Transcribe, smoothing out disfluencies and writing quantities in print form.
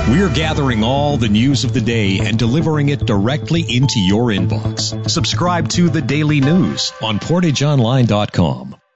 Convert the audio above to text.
We're gathering all the news of the day and delivering it directly into your inbox. Subscribe to The Daily News on PortageOnline.com.